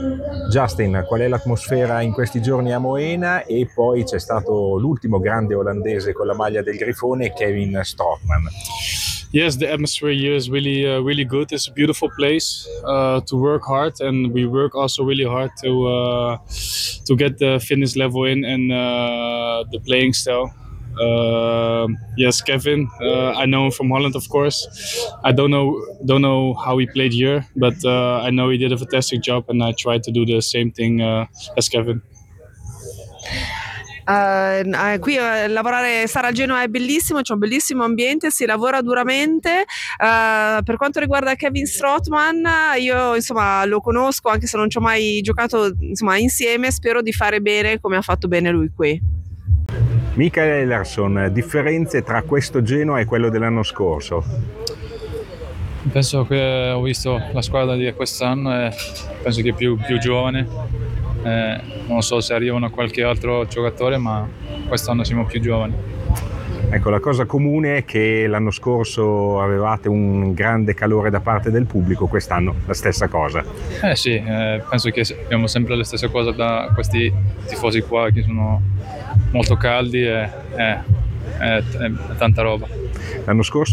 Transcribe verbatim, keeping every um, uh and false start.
Justin, qual è l'atmosfera in questi giorni a Moena? E poi c'è stato l'ultimo grande olandese con la maglia del Grifone, Kevin Strootman. Yes, the atmosphere here is really, uh, really good. It's a beautiful place uh, to work hard, and we work also really hard to uh, to get the fitness level in and uh, the playing style. Uh, yes, Kevin. Uh, I know him from Holland, of course. I don't know don't know how he played here, but uh, I know he did a fantastic job, and I tried to do the same thing uh, as Kevin. Uh, eh, qui eh, lavorare, stare a Genoa è bellissimo, c'è un bellissimo ambiente, si lavora duramente. Uh, per quanto riguarda Kevin Strootman, io insomma lo conosco, anche se non ci ho mai giocato insomma insieme. Spero di fare bene come ha fatto bene lui qui. Mikael Ellarsson, differenze tra questo Genoa e quello dell'anno scorso? Penso che ho visto la squadra di quest'anno e penso che è più, più giovane. Eh, non so se arrivano qualche altro giocatore, ma quest'anno siamo più giovani. Ecco, la cosa comune è che l'anno scorso avevate un grande calore da parte del pubblico, quest'anno la stessa cosa. Eh sì, eh, penso che abbiamo sempre la stessa cosa da questi tifosi qua che sono molto caldi e eh, è, è, è tanta roba. L'anno scorso